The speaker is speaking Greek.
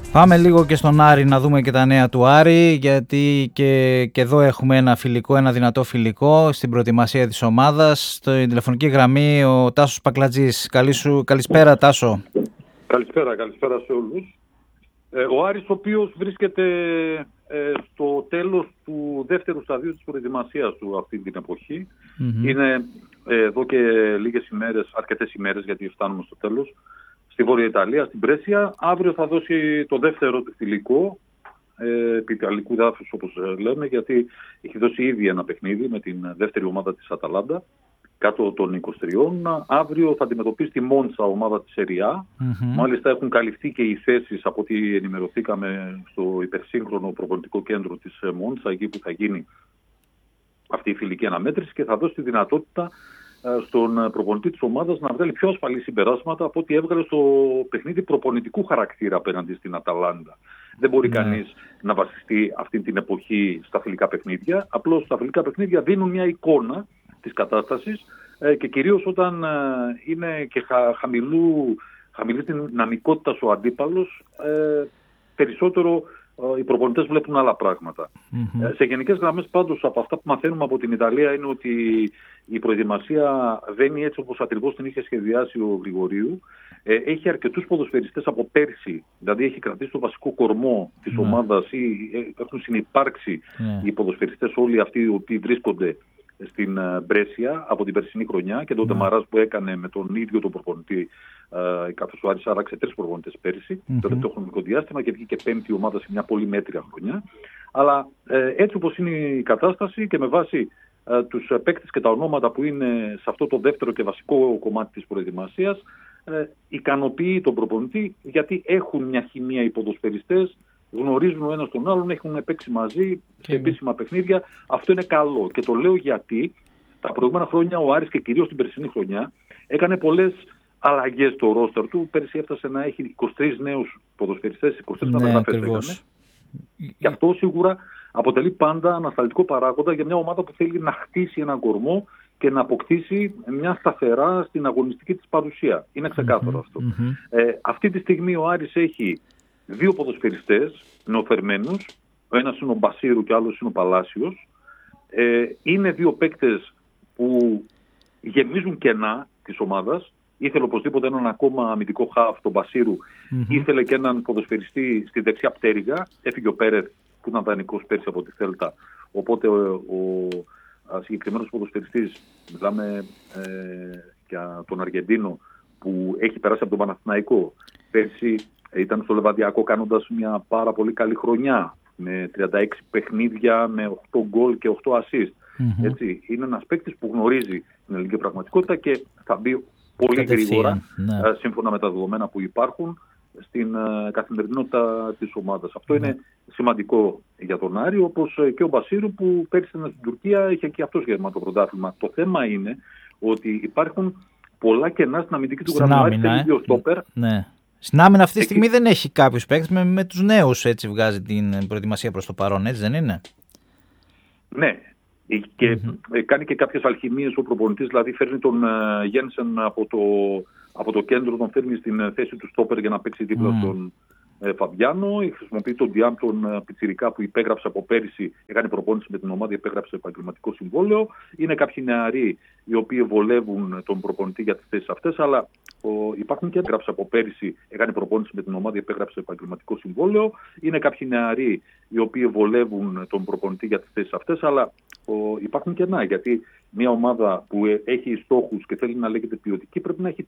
Πάμε λίγο και στον Άρη να δούμε και τα νέα του Άρη, γιατί και εδώ έχουμε ένα δυνατό φιλικό στην προετοιμασία της ομάδας. Στην τηλεφωνική γραμμή ο Τάσος Πακλατζής. Καλησπέρα Τάσο. Καλησπέρα σε όλους. Ο Άρης, ο οποίος βρίσκεται στο τέλος του δεύτερου σταδίου της προετοιμασίας του αυτή την εποχή. Είναι εδώ και αρκετές ημέρες, γιατί φτάνουμε στο τέλος, στη Βόρεια Ιταλία, στην Πρέσια. Αύριο θα δώσει το δεύτερο του φιλικό, επί ιταλικού δάφους όπως λέμε, γιατί έχει δώσει ήδη ένα παιχνίδι με την δεύτερη ομάδα της Αταλάντα, κάτω των 23. Αύριο θα αντιμετωπίσει τη Μόντσα, ομάδα της Σεριά. Μάλιστα έχουν καλυφθεί και οι θέσεις, από ό,τι ενημερωθήκαμε, στο υπερσύγχρονο προπονητικό κέντρο της Μόντσα, εκεί που θα γίνει αυτή η φιλική αναμέτρηση, και θα δώσει τη δυνατότητα στον προπονητή της ομάδας να βγάλει πιο ασφαλή συμπεράσματα από ό,τι έβγαλε στο παιχνίδι προπονητικού χαρακτήρα απέναντι στην Αταλάντα. Δεν μπορεί κανείς να βασιστεί αυτή την εποχή στα φιλικά παιχνίδια. Απλώς τα φιλικά παιχνίδια δίνουν μια εικόνα της κατάστασης, και κυρίως όταν είναι και χαμηλή δυναμικότητα ο αντίπαλος, περισσότερο οι προπονητές βλέπουν άλλα πράγματα. Σε γενικές γραμμές πάντως, από αυτά που μαθαίνουμε από την Ιταλία, είναι ότι η προετοιμασία βαίνει έτσι όπως ακριβώς την είχε σχεδιάσει ο Γρηγορίου. Έχει αρκετούς ποδοσφαιριστές από πέρσι, δηλαδή έχει κρατήσει το βασικό κορμό της ομάδας, ή έχουν συνυπάρξει οι ποδοσφαιριστές όλοι αυτοί οι οποίοι βρίσκονται στην Μπρέσια από την περσινή χρονιά, και το τεμαράζ που έκανε με τον ίδιο τον προπονητή, καθώς ο Άρης άραξε 3 προπονητές πέρσι, το τελευταίο χρονικό διάστημα, και βγήκε 5η ομάδα σε μια πολύ μέτρια χρονιά. Αλλά έτσι όπως είναι η κατάσταση, και με βάση τους παίκτες και τα ονόματα που είναι σε αυτό το δεύτερο και βασικό κομμάτι της προετοιμασίας, ικανοποιεί τον προπονητή, γιατί έχουν μια χημεία οι ποδοσφαιριστές, γνωρίζουν ο ένας τον άλλον, έχουν παίξει μαζί σε επίσημα παιχνίδια. Αυτό είναι καλό, και το λέω γιατί τα προηγούμενα χρόνια ο Άρης, και κυρίως την περσινή χρονιά, έκανε πολλές αλλαγές στο ρόστερ του. Πέρσι έφτασε να έχει 23 νέους ποδοσφαιριστές, 23 μεταγραφές έκανε. Και αυτό σίγουρα αποτελεί πάντα ανασταλτικό παράγοντα για μια ομάδα που θέλει να χτίσει έναν κορμό και να αποκτήσει μια σταθερά στην αγωνιστική της παρουσία. Είναι ξεκάθαρο αυτό. Αυτή τη στιγμή ο Άρης έχει 2 ποδοσφαιριστές νεοφερμένους. Ο ένας είναι ο Μπασίρου και ο άλλος είναι ο Παλάσιος. Είναι 2 παίκτες που γεμίζουν κενά της ομάδας. Ήθελε οπωσδήποτε έναν ακόμα αμυντικό χαφ, τον Μπασίρου. Ήθελε και έναν ποδοσφαιριστή στη δεξιά πτέρυγα. Έφυγε ο Πέρεθ, που ήταν δανεικός πέρσι από τη Θέλτα. Οπότε ο συγκεκριμένος ποδοσφαιριστής, μιλάμε για τον Αργεντίνο, που έχει περάσει από τον Παναθηναϊκό. Πέρσι ήταν στο Λεβαδιακό κάνοντας μια πάρα πολύ καλή χρονιά, με 36 παιχνίδια, με 8 γκολ και 8 ασίστ. Έτσι, είναι ένας παίκτης που γνωρίζει την ελληνική πραγματικότητα και θα μπει πολύ γρήγορα, σύμφωνα με τα δεδομένα που υπάρχουν, στην καθημερινότητα της ομάδας. Αυτό είναι σημαντικό για τον Άρη, όπως και ο Μπασίρου, που πέρσι στην Τουρκία είχε και αυτός γεύμα το πρωτάθλημα. Το θέμα είναι ότι υπάρχουν πολλά κενά στην αμυντική του γραμμή. Θέλει 2 στόπερ. Στην άμυνα αυτή τη στιγμή δεν έχει κάποιους παίκτες, με τους νέους έτσι βγάζει την προετοιμασία προς το παρόν, έτσι δεν είναι? Ναι, και κάνει και κάποιες αλχημίες ο προπονητής, δηλαδή φέρνει τον Γένσεν από το κέντρο, τον φέρνει στην θέση του στόπερ για να παίξει δίπλα στον Φαμπιάνο. Χρησιμοποιεί τον Διάμ, τον πιτσιρικά, που υπέγραψε από πέρυσι, έκανε προπόνηση με την ομάδα, υπέγραψε επαγγελματικό συμβόλαιο. Είναι κάποιοι νεαροί οι οποίοι βολεύουν τον προπονητή για τις θέσεις αυτές, αλλά υπάρχουν και έγραψε από πέρυσι, έκανε προπόνηση με την ομάδα, υπέγραψε επαγγελματικό συμβόλαιο. Είναι κάποιοι νεαροί οι οποίοι βολεύουν τον προπονητή για τις θέσεις αυτές, αλλά υπάρχουν κενά, γιατί μια ομάδα που έχει στόχους και θέλει να λέγεται ποιοτική πρέπει να έχει